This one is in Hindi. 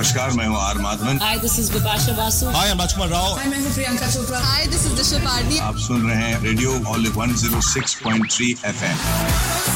नमस्कार, मैं हूँ are Madhavan. Hi, this is Bipasha Basu. Hi, I'm Rajkumar Rao. Hi, मैं हूँ Priyanka Chopra. Hi, this is Disha Pardi. आप सुन रहे हैं रेडियो Olive 106.3 FM.